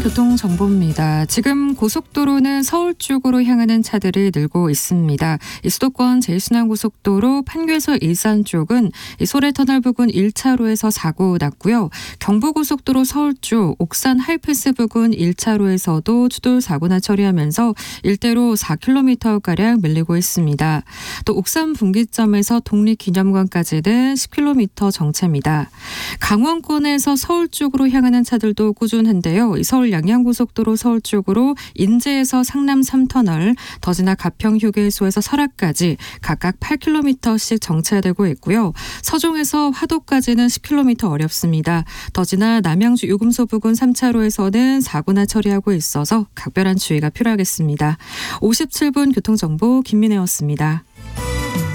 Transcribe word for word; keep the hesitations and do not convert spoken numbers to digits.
교통정보입니다. 지금 고속도로는 서울 쪽으로 향하는 차들이 늘고 있습니다. 이 수도권 제일 순환고속도로 판교에서 일산 쪽은 이 소래터널 부근 일 차로에서 사고 났고요. 경부고속도로 서울 쪽 옥산 하이패스 부근 일 차로에서도 추돌 사고나 처리하면서 일대로 사 킬로미터가량 밀리고 있습니다. 또 옥산 분기점에서 독립기념관까지는 십 킬로미터 정체입니다. 강원권에서 서울 쪽으로 향하는 차들도 꾸준한데요. 서울 양양고속도로 서울 쪽으로 인제에서 상남 삼 터널, 더지나 가평 휴게소에서 설악까지 각각 팔 킬로미터씩 정체되고 있고요. 서종에서 화도까지는 십 킬로미터 어렵습니다. 더지나 남양주 요금소 부근 삼 차로에서는 사고나 처리하고 있어서 각별한 주의가 필요하겠습니다. 오십칠 분 교통정보 김민혜였습니다.